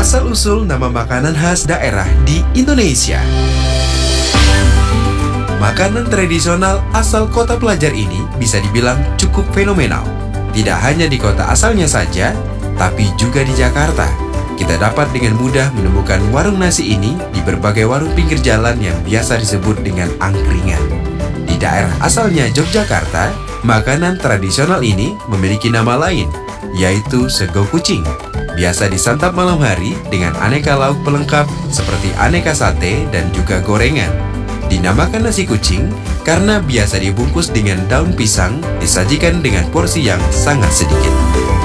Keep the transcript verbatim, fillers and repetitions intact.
Asal-usul nama makanan khas daerah di Indonesia. Makanan tradisional asal kota pelajar ini bisa dibilang cukup fenomenal. Tidak hanya di kota asalnya saja, tapi juga di Jakarta. Kita dapat dengan mudah menemukan warung nasi ini di berbagai warung pinggir jalan yang biasa disebut dengan angkringan. Di daerah asalnya Yogyakarta, makanan tradisional ini memiliki nama lain, yaitu sego kucing. Biasa disantap malam hari dengan aneka lauk pelengkap seperti aneka sate dan juga gorengan. Dinamakan nasi kucing karena biasa dibungkus dengan daun pisang, disajikan dengan porsi yang sangat sedikit.